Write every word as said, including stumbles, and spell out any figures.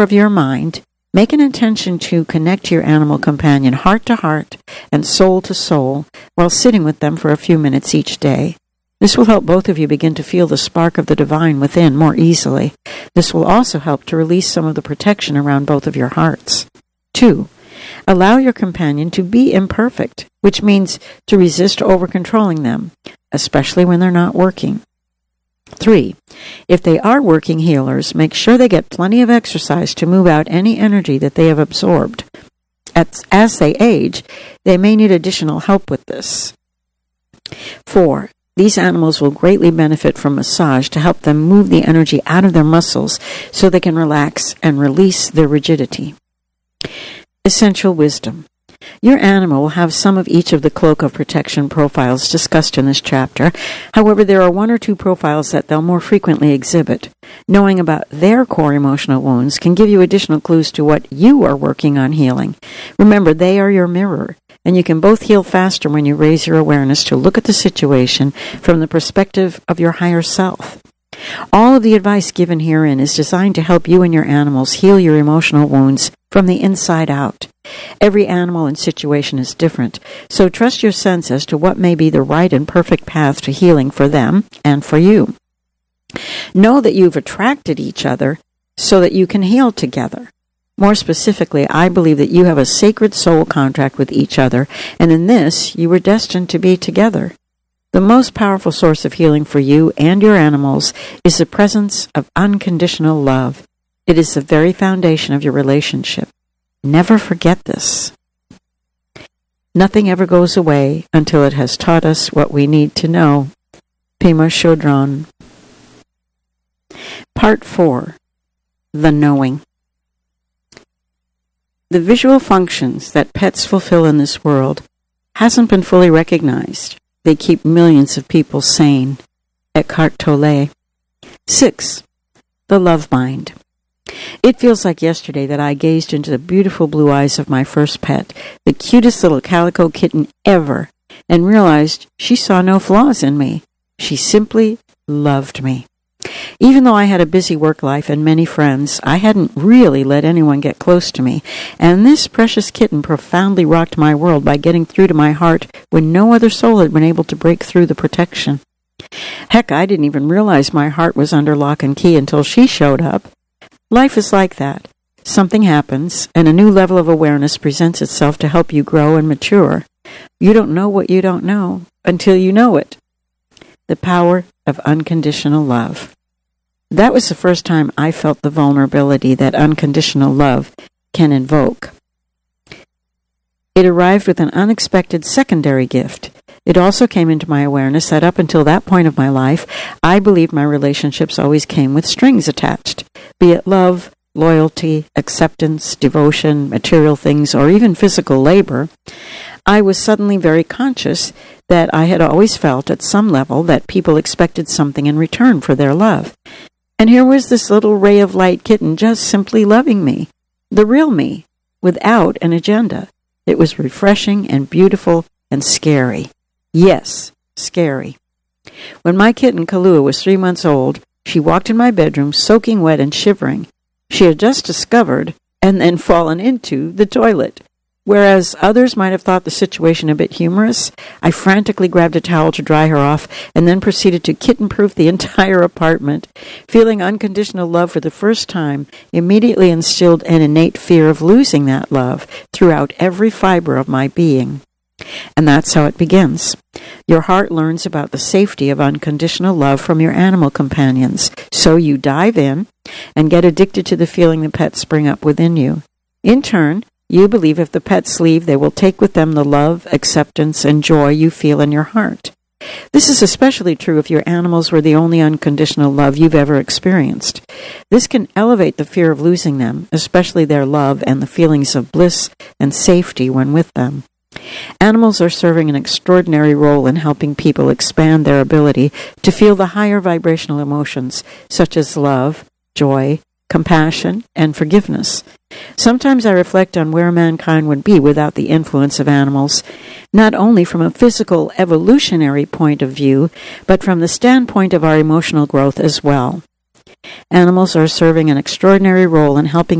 power of your mind, make an intention to connect to your animal companion heart to heart and soul to soul while sitting with them for a few minutes each day. This will help both of you begin to feel the spark of the divine within more easily. This will also help to release some of the protection around both of your hearts. Two, allow your companion to be imperfect, which means to resist over-controlling them, especially when they're not working. Three, if they are working healers, make sure they get plenty of exercise to move out any energy that they have absorbed. As, as they age, they may need additional help with this. Four, these animals will greatly benefit from massage to help them move the energy out of their muscles so they can relax and release their rigidity. Essential wisdom. Your animal will have some of each of the cloak of protection profiles discussed in this chapter. However, there are one or two profiles that they'll more frequently exhibit. Knowing about their core emotional wounds can give you additional clues to what you are working on healing. Remember, they are your mirror, and you can both heal faster when you raise your awareness to look at the situation from the perspective of your higher self. All of the advice given herein is designed to help you and your animals heal your emotional wounds from the inside out. Every animal and situation is different, so trust your sense as to what may be the right and perfect path to healing for them and for you. Know that you've attracted each other so that you can heal together. More specifically, I believe that you have a sacred soul contract with each other, and in this, you were destined to be together. The most powerful source of healing for you and your animals is the presence of unconditional love. It is the very foundation of your relationship. Never forget this. Nothing ever goes away until it has taught us what we need to know. Pema Chodron. Part four. The Knowing. The visual functions that pets fulfill in this world hasn't been fully recognized. They keep millions of people sane. Eckhart Tolle. Six. The Love Mind. It feels like yesterday that I gazed into the beautiful blue eyes of my first pet, the cutest little calico kitten ever, and realized she saw no flaws in me. She simply loved me. Even though I had a busy work life and many friends, I hadn't really let anyone get close to me, and this precious kitten profoundly rocked my world by getting through to my heart when no other soul had been able to break through the protection. Heck, I didn't even realize my heart was under lock and key until she showed up. Life is like that. Something happens, and a new level of awareness presents itself to help you grow and mature. You don't know what you don't know until you know it. The power of unconditional love. That was the first time I felt the vulnerability that unconditional love can invoke. It arrived with an unexpected secondary gift. It also came into my awareness that up until that point of my life, I believed my relationships always came with strings attached, be it love, loyalty, acceptance, devotion, material things, or even physical labor. I was suddenly very conscious that I had always felt at some level that people expected something in return for their love. And here was this little ray of light kitten just simply loving me, the real me, without an agenda. It was refreshing and beautiful and scary. Yes, scary. When my kitten Kahlua was three months old, she walked in my bedroom soaking wet and shivering. She had just discovered and then fallen into the toilet. Whereas others might have thought the situation a bit humorous, I frantically grabbed a towel to dry her off and then proceeded to kitten-proof the entire apartment. Feeling unconditional love for the first time immediately instilled an innate fear of losing that love throughout every fiber of my being. And that's how it begins. Your heart learns about the safety of unconditional love from your animal companions. So you dive in and get addicted to the feeling the pets bring up within you. In turn, you believe if the pets leave, they will take with them the love, acceptance, and joy you feel in your heart. This is especially true if your animals were the only unconditional love you've ever experienced. This can elevate the fear of losing them, especially their love and the feelings of bliss and safety when with them. Animals are serving an extraordinary role in helping people expand their ability to feel the higher vibrational emotions, such as love, joy, compassion, and forgiveness. Sometimes I reflect on where mankind would be without the influence of animals, not only from a physical evolutionary point of view, but from the standpoint of our emotional growth as well. Animals are serving an extraordinary role in helping